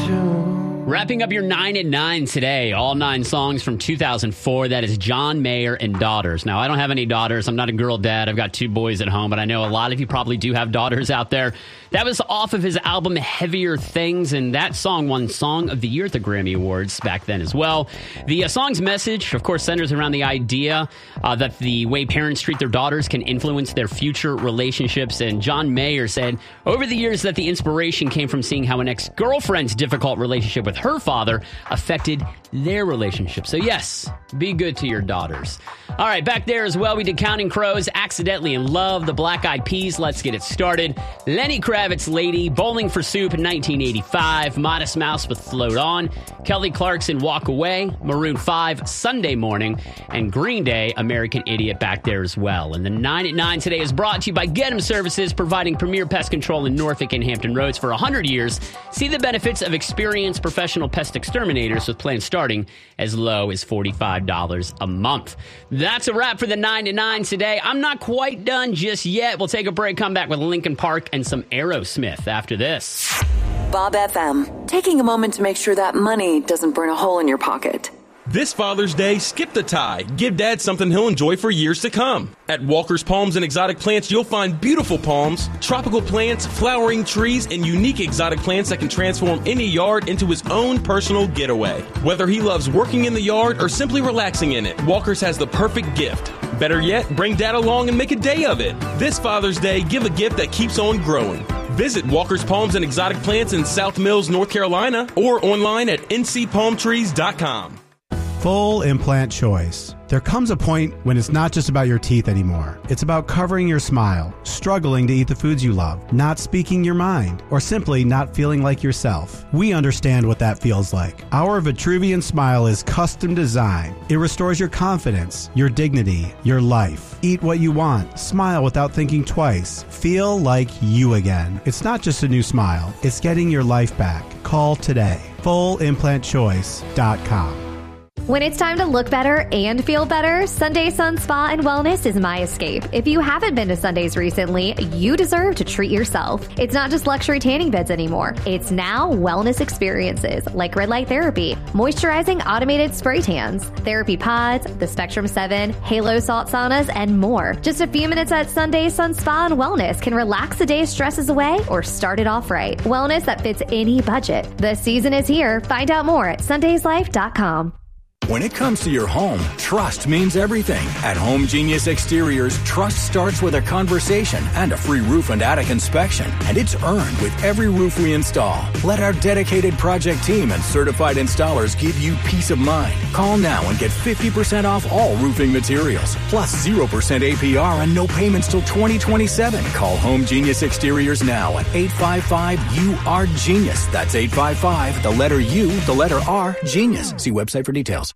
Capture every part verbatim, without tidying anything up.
Wrapping up your nine at nine today, all nine songs from two thousand four. That is John Mayer and Daughters. Now, I don't have any daughters. I'm not a girl dad. I've got two boys at home, but I know a lot of you probably do have daughters out there. That was off of his album Heavier Things, and that song won Song of the Year at the Grammy Awards back then as well. The uh, song's message, of course, centers around the idea uh, that the way parents treat their daughters can influence their future relationships. And John Mayer said over the years that the inspiration came from seeing how an ex-girlfriend's difficult relationship with her father affected their relationship. So yes, be good to your daughters. All right, back there as well, we did Counting Crows, Accidentally in Love, the Black Eyed Peas, Let's Get It Started, Lenny Kravitz, Lady, Bowling for Soup in nineteen eighty-five, Modest Mouse with Float On, Kelly Clarkson, Walk Away, Maroon five, Sunday Morning, and Green Day, American Idiot back there as well. And the nine at nine today is brought to you by Get 'em Services, providing premier pest control in Norfolk and Hampton Roads for one hundred years. See the benefits of experienced professional pest exterminators with plans starting as low as forty-five dollars a month. That's a wrap for the nine to nine today. I'm not quite done just yet. We'll take a break, come back with Linkin Park and some Aerosmith after this. Bob F M, taking a moment to make sure that money doesn't burn a hole in your pocket. This Father's Day, skip the tie. Give Dad something he'll enjoy for years to come. At Walker's Palms and Exotic Plants, you'll find beautiful palms, tropical plants, flowering trees, and unique exotic plants that can transform any yard into his own personal getaway. Whether he loves working in the yard or simply relaxing in it, Walker's has the perfect gift. Better yet, bring Dad along and make a day of it. This Father's Day, give a gift that keeps on growing. Visit Walker's Palms and Exotic Plants in South Mills, North Carolina, or online at n c palm trees dot com. Full implant choice. There comes a point when it's not just about your teeth anymore. It's about covering your smile, struggling to eat the foods you love, not speaking your mind, or simply not feeling like yourself. We understand what that feels like. Our Vitruvian Smile is custom designed. It restores your confidence, your dignity, your life. Eat what you want. Smile without thinking twice. Feel like you again. It's not just a new smile. It's getting your life back. Call today. full implant choice dot com. When it's time to look better and feel better, Sunday Sun Spa and Wellness is my escape. If you haven't been to Sundays recently, you deserve to treat yourself. It's not just luxury tanning beds anymore. It's now wellness experiences like red light therapy, moisturizing automated spray tans, therapy pods, the Spectrum seven, Halo salt saunas, and more. Just a few minutes at Sunday Sun Spa and Wellness can relax the day's stresses away or start it off right. Wellness that fits any budget. The season is here. Find out more at sundays life dot com. When it comes to your home, trust means everything. At Home Genius Exteriors, trust starts with a conversation and a free roof and attic inspection. And it's earned with every roof we install. Let our dedicated project team and certified installers give you peace of mind. Call now and get fifty percent off all roofing materials, plus zero percent A P R and no payments till twenty twenty-seven. Call Home Genius Exteriors now at eight five five U R Genius. That's eight five five, the letter U, the letter R, Genius. See website for details.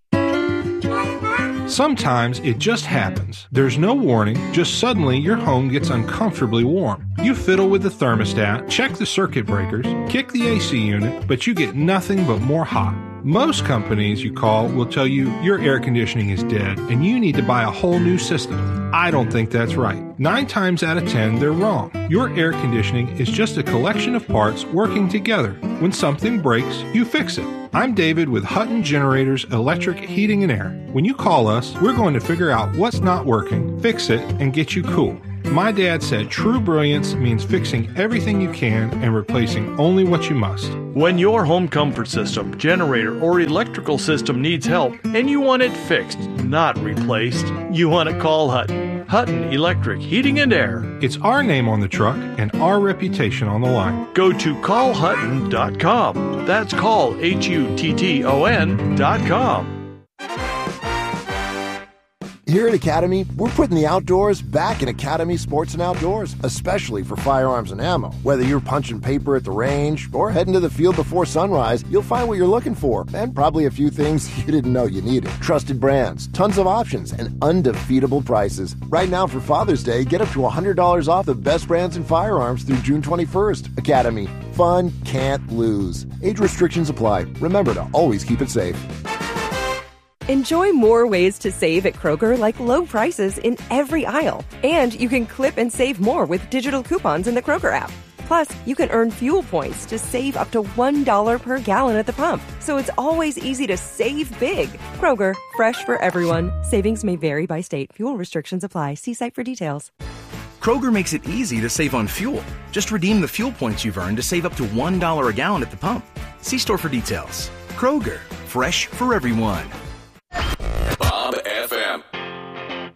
Sometimes it just happens. There's no warning, just suddenly your home gets uncomfortably warm. You fiddle with the thermostat, check the circuit breakers, kick the A C unit, but you get nothing but more hot. Most companies you call will tell you your air conditioning is dead and you need to buy a whole new system. I don't think that's right. Nine times out of ten, they're wrong. Your air conditioning is just a collection of parts working together. When something breaks, you fix it. I'm David with Hutton Generators Electric Heating and Air. When you call us, we're going to figure out what's not working, fix it, and get you cool. My dad said true brilliance means fixing everything you can and replacing only what you must. When your home comfort system, generator, or electrical system needs help and you want it fixed, not replaced, you want to call Hutton. Hutton Electric Heating and Air. It's our name on the truck and our reputation on the line. Go to call hutton dot com. That's call, H U T T O N dot com. Here at Academy, we're putting the outdoors back in Academy Sports and Outdoors, especially for firearms and ammo. Whether you're punching paper at the range or heading to the field before sunrise, you'll find what you're looking for, and probably a few things you didn't know you needed. Trusted brands, tons of options, and undefeatable prices. Right now for Father's Day, get up to one hundred dollars off the best brands in firearms through June twenty-first. Academy. Fun can't lose. Age restrictions apply. Remember to always keep it safe. Enjoy more ways to save at Kroger, like low prices in every aisle. And you can clip and save more with digital coupons in the Kroger app. Plus, you can earn fuel points to save up to one dollar per gallon at the pump. So it's always easy to save big. Kroger, fresh for everyone. Savings may vary by state. Fuel restrictions apply. See site for details. Kroger makes it easy to save on fuel. Just redeem the fuel points you've earned to save up to one dollar a gallon at the pump. See store for details. Kroger, fresh for everyone.